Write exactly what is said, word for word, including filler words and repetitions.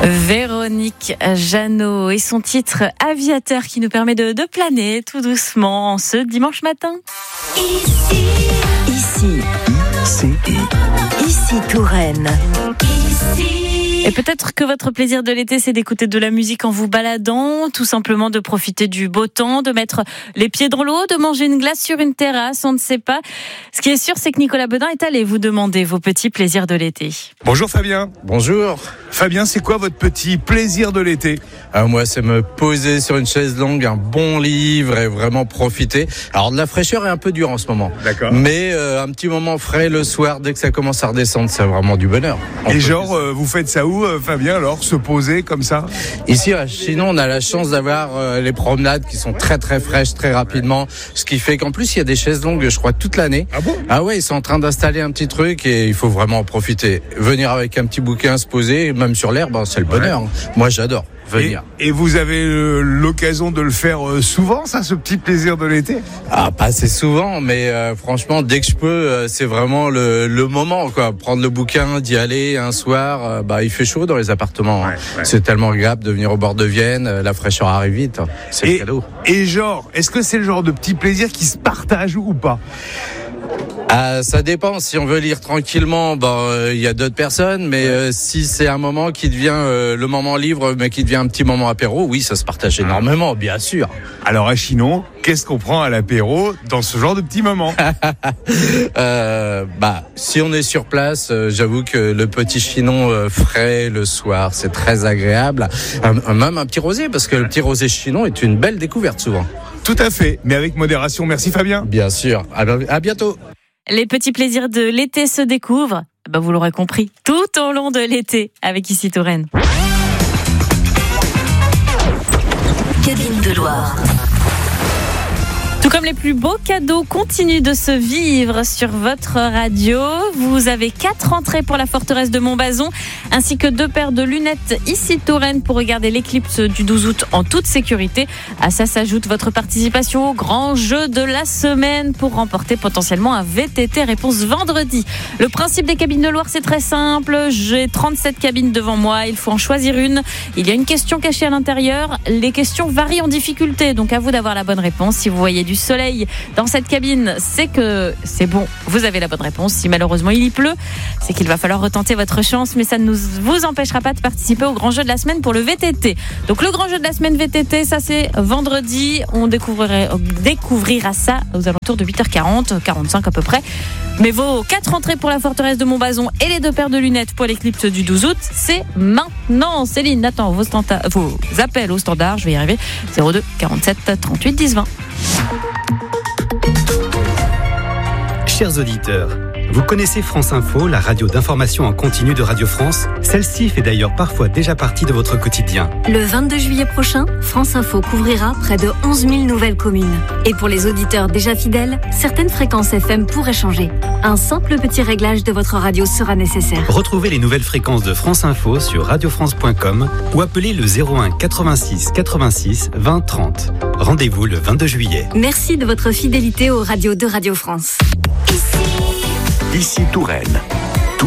Véronique Jeannot et son titre Aviateur qui nous permet de, de planer tout doucement ce dimanche matin. Ici, ici, ici, ici Touraine. Ici. Et peut-être que votre plaisir de l'été, c'est d'écouter de la musique en vous baladant, tout simplement de profiter du beau temps, de mettre les pieds dans l'eau, de manger une glace sur une terrasse, on ne sait pas. Ce qui est sûr, c'est que Nicolas Beudin est allé vous demander vos petits plaisirs de l'été. Bonjour Fabien. Bonjour. Fabien, c'est quoi votre petit plaisir de l'été ? Alors moi, c'est me poser sur une chaise longue, un bon livre et vraiment profiter. Alors de la fraîcheur est un peu dure en ce moment. D'accord. Mais euh, un petit moment frais le soir, dès que ça commence à redescendre, c'est vraiment du bonheur. On Et peut genre, euh, vous faites ça où, euh, Fabien, alors, se poser comme ça ? Ici à Chinon, on a la chance d'avoir euh, les promenades qui sont très très fraîches, très rapidement. Ce qui fait qu'en plus, il y a des chaises longues, je crois, toute l'année. Ah bon ? Ah ouais, ils sont en train d'installer un petit truc et il faut vraiment en profiter. Venir avec un petit bouquin, se poser, même sur l'herbe, c'est le bonheur. Ouais. Moi, j'adore. Et, et vous avez euh, l'occasion de le faire euh, souvent, ça, ce petit plaisir de l'été ? Ah, pas assez souvent, mais euh, franchement, dès que je peux, euh, c'est vraiment le, le moment, quoi. Prendre le bouquin, d'y aller un soir. Euh, bah, il fait chaud dans les appartements. Ouais, hein. ouais. C'est tellement agréable de venir au bord de Vienne. Euh, la fraîcheur arrive vite. Hein. C'est et, le cadeau. Et genre, est-ce que c'est le genre de petit plaisir qui se partage ou pas ? Ah, ça dépend. Si on veut lire tranquillement, ben euh, il y a d'autres personnes. Mais euh, si c'est un moment qui devient euh, le moment livre, mais qui devient un petit moment apéro, oui, ça se partage énormément, bien sûr. Alors à Chinon, qu'est-ce qu'on prend à l'apéro dans ce genre de petits moments ? euh, Bah, si on est sur place, euh, j'avoue que le petit chinon euh, frais le soir, c'est très agréable. Un, même un petit rosé, parce que le petit rosé chinon est une belle découverte souvent. Tout à fait, mais avec modération. Merci Fabien. Bien sûr. À, à bientôt. Les petits plaisirs de l'été se découvrent, ben vous l'aurez compris, tout au long de l'été avec Ici Touraine. Cabine de Loire. Tout comme les plus beaux cadeaux continuent de se vivre sur votre radio. Vous avez quatre entrées pour la forteresse de Montbazon, ainsi que deux paires de lunettes Ici Touraine pour regarder l'éclipse du douze août en toute sécurité. À ça s'ajoute votre participation au grand jeu de la semaine pour remporter potentiellement un V T T réponse vendredi. Le principe des cabines de Loire, c'est très simple. J'ai trente-sept cabines devant moi, il faut en choisir une. Il y a une question cachée à l'intérieur. Les questions varient en difficulté, donc à vous d'avoir la bonne réponse. Si vous voyez du soleil dans cette cabine, c'est que c'est bon, vous avez la bonne réponse. Si malheureusement il y pleut, c'est qu'il va falloir retenter votre chance, mais ça ne vous empêchera pas de participer au grand jeu de la semaine pour le V T T. Donc le grand jeu de la semaine V T T, ça c'est vendredi, on découvrira, découvrira ça aux alentours de huit heures quarante, quarante-cinq à peu près. Mais vos quatre entrées pour la forteresse de Montbazon et les deux paires de lunettes pour l'éclipse du douze août, c'est maintenant. Céline, attends, vos, standa- vos appels au standard, je vais y arriver, zéro deux quarante-sept trente-huit dix vingt. Chers auditeurs, vous connaissez France Info, la radio d'information en continu de Radio France ? Celle-ci fait d'ailleurs parfois déjà partie de votre quotidien. Le vingt-deux juillet prochain, France Info couvrira près de onze mille nouvelles communes. Et pour les auditeurs déjà fidèles, certaines fréquences F M pourraient changer. Un simple petit réglage de votre radio sera nécessaire. Retrouvez les nouvelles fréquences de France Info sur radio france point com ou appelez le zéro un quatre-vingt-six quatre-vingt-six vingt trente. Rendez-vous le vingt-deux juillet. Merci de votre fidélité aux radios de Radio France. Ici, ici Touraine.